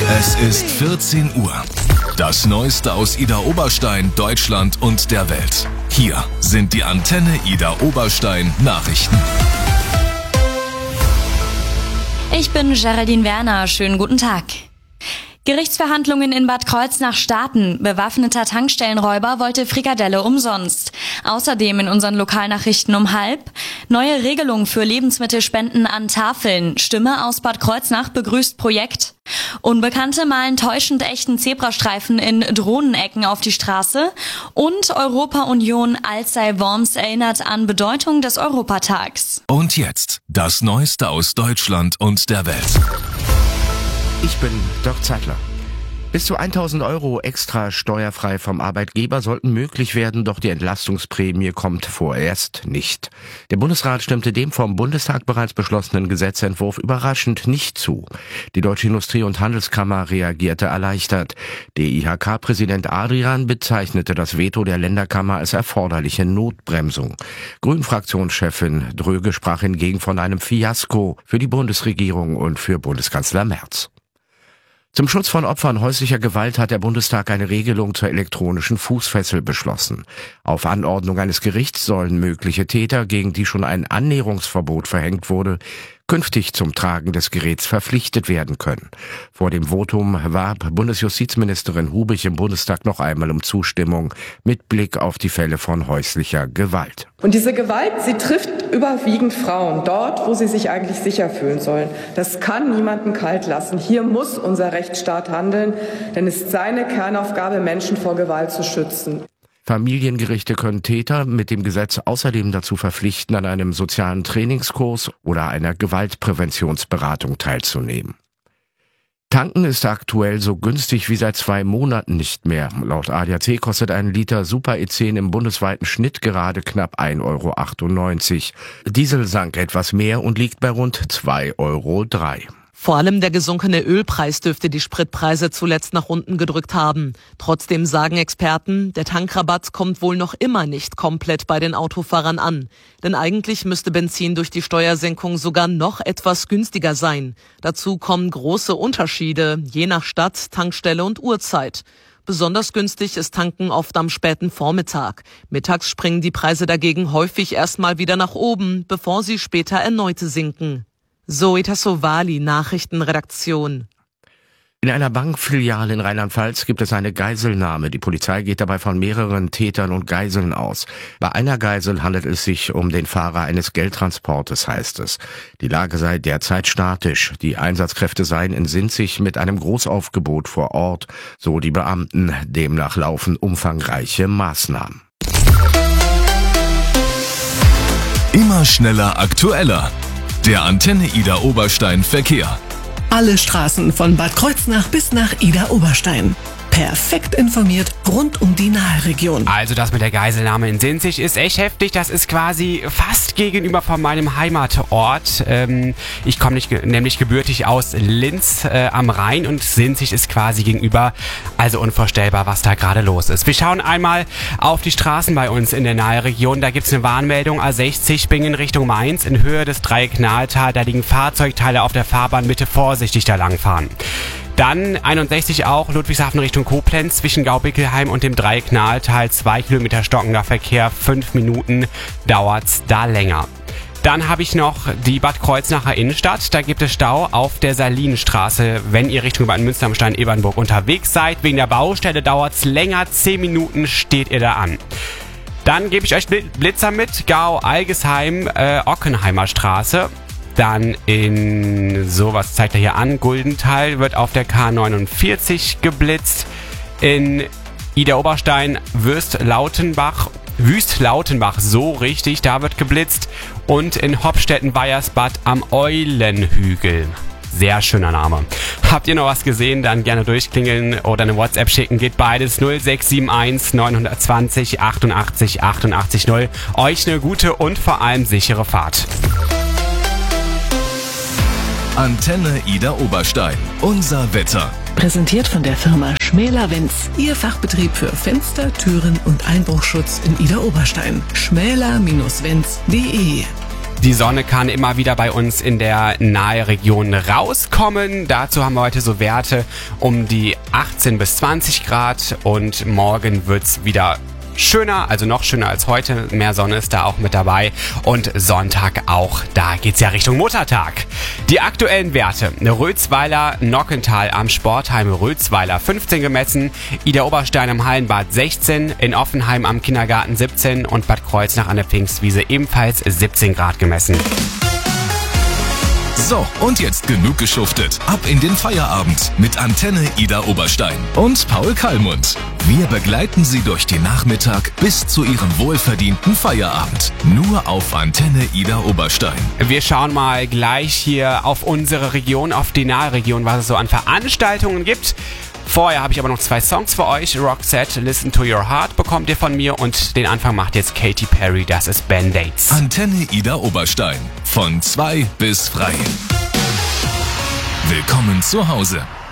Es ist 14 Uhr. Das Neueste aus Idar Oberstein, Deutschland und der Welt. Hier sind die Antenne Idar Oberstein Nachrichten. Ich bin Geraldine Werner. Schönen guten Tag. Gerichtsverhandlungen in Bad Kreuznach starten. Bewaffneter Tankstellenräuber wollte Frikadelle umsonst. Außerdem in unseren Lokalnachrichten um 12:30. Neue Regelung für Lebensmittelspenden an Tafeln. Stimme aus Bad Kreuznach begrüßt Projekt. Unbekannte malen täuschend echten Zebrastreifen in Drohnenecken auf die Straße. Und Europa-Union Alzey Worms erinnert an Bedeutung des Europatags. Und jetzt das Neueste aus Deutschland und der Welt. Ich bin Dirk Zeitler. Bis zu 1.000 € extra steuerfrei vom Arbeitgeber sollten möglich werden, doch die Entlastungsprämie kommt vorerst nicht. Der Bundesrat stimmte dem vom Bundestag bereits beschlossenen Gesetzentwurf überraschend nicht zu. Die Deutsche Industrie- und Handelskammer reagierte erleichtert. DIHK-Präsident Adrian bezeichnete das Veto der Länderkammer als erforderliche Notbremsung. Grünen-Fraktionschefin Dröge sprach hingegen von einem Fiasko für die Bundesregierung und für Bundeskanzler Merz. Zum Schutz von Opfern häuslicher Gewalt hat der Bundestag eine Regelung zur elektronischen Fußfessel beschlossen. Auf Anordnung eines Gerichts sollen mögliche Täter, gegen die schon ein Annäherungsverbot verhängt wurde, künftig zum Tragen des Geräts verpflichtet werden können. Vor dem Votum warb Bundesjustizministerin Hubich im Bundestag noch einmal um Zustimmung mit Blick auf die Fälle von häuslicher Gewalt. Und diese Gewalt, sie trifft überwiegend Frauen, dort, wo sie sich eigentlich sicher fühlen sollen. Das kann niemanden kalt lassen. Hier muss unser Rechtsstaat handeln, denn es ist seine Kernaufgabe, Menschen vor Gewalt zu schützen. Familiengerichte können Täter mit dem Gesetz außerdem dazu verpflichten, an einem sozialen Trainingskurs oder einer Gewaltpräventionsberatung teilzunehmen. Tanken ist aktuell so günstig wie seit 2 Monaten nicht mehr. Laut ADAC kostet ein Liter Super E10 im bundesweiten Schnitt gerade knapp 1,98 €. Diesel sank etwas mehr und liegt bei rund 2,03 €. Vor allem der gesunkene Ölpreis dürfte die Spritpreise zuletzt nach unten gedrückt haben. Trotzdem sagen Experten, der Tankrabatt kommt wohl noch immer nicht komplett bei den Autofahrern an. Denn eigentlich müsste Benzin durch die Steuersenkung sogar noch etwas günstiger sein. Dazu kommen große Unterschiede, je nach Stadt, Tankstelle und Uhrzeit. Besonders günstig ist Tanken oft am späten Vormittag. Mittags springen die Preise dagegen häufig erstmal wieder nach oben, bevor sie später erneut sinken. Zoe Tassovali, Nachrichtenredaktion. In einer Bankfiliale in Rheinland-Pfalz gibt es eine Geiselnahme. Die Polizei geht dabei von mehreren Tätern und Geiseln aus. Bei einer Geisel handelt es sich um den Fahrer eines Geldtransportes, heißt es. Die Lage sei derzeit statisch. Die Einsatzkräfte seien in Sinzig mit einem Großaufgebot vor Ort, so die Beamten. Demnach laufen umfangreiche Maßnahmen. Immer schneller, aktueller. Der Antenne Idar Oberstein Verkehr. Alle Straßen von Bad Kreuznach bis nach Idar Oberstein. Perfekt informiert rund um die Naheregion. Also das mit der Geiselnahme in Sinzig ist echt heftig. Das ist quasi fast gegenüber von meinem Heimatort. Ich komme nämlich gebürtig aus Linz am Rhein und Sinzig ist quasi gegenüber. Also unvorstellbar, was da gerade los ist. Wir schauen einmal auf die Straßen bei uns in der Naheregion. Da gibt es eine Warnmeldung A60 Bingen Richtung Mainz in Höhe des Dreieck-Nahetal. Da liegen Fahrzeugteile auf der Fahrbahnmitte, vorsichtig da langfahren. Dann 61 auch, Ludwigshafen Richtung Koblenz, zwischen Gaubickelheim und dem Dreieck-Nahetal, 2 Kilometer stockender Verkehr, 5 Minuten dauert's da länger. Dann habe ich noch die Bad Kreuznacher Innenstadt, da gibt es Stau auf der Salinenstraße, wenn ihr Richtung Bad Münster am Stein-Ebernburg unterwegs seid. Wegen der Baustelle dauert's länger, 10 Minuten steht ihr da an. Dann gebe ich euch Blitzer mit, Gau, Algesheim, Ockenheimer Straße. Dann was zeigt er hier an, Guldenthal wird auf der K49 geblitzt. In Idar Oberstein Wüstlautenbach, so richtig, da wird geblitzt. Und in Hopstetten-Weiersbad am Eulenhügel. Sehr schöner Name. Habt ihr noch was gesehen, dann gerne durchklingeln oder eine WhatsApp schicken. Geht beides 0671 920 88 88 0. Euch eine gute und vor allem sichere Fahrt. Antenne Idar Oberstein. Unser Wetter. Präsentiert von der Firma Schmäler-Wenz. Ihr Fachbetrieb für Fenster, Türen und Einbruchschutz in Idar Oberstein. schmäler-wenz.de Die Sonne kann immer wieder bei uns in der Naheregion rauskommen. Dazu haben wir heute so Werte um die 18 bis 20 Grad und morgen wird's wieder schöner, also noch schöner als heute. Mehr Sonne ist da auch mit dabei und Sonntag auch. Da geht's ja Richtung Muttertag. Die aktuellen Werte: Rötzweiler, Nockental am Sportheim Rötzweiler 15 gemessen, Ida Oberstein am Hallenbad 16, in Offenheim am Kindergarten 17 und Bad Kreuznach an der Pfingstwiese ebenfalls 17 Grad gemessen. So, und jetzt genug geschuftet. Ab in den Feierabend mit Antenne Ida Oberstein und Paul Kallmund. Wir begleiten Sie durch den Nachmittag bis zu Ihrem wohlverdienten Feierabend. Nur auf Antenne Ida Oberstein. Wir schauen mal gleich hier auf unsere Region, auf die Naheregion, was es so an Veranstaltungen gibt. Vorher habe ich aber noch 2 Songs für euch. Roxette, Listen to Your Heart bekommt ihr von mir und den Anfang macht jetzt Katy Perry, das ist Band-Aids. Antenne Ida Oberstein. Von 2 bis frei. Willkommen zu Hause.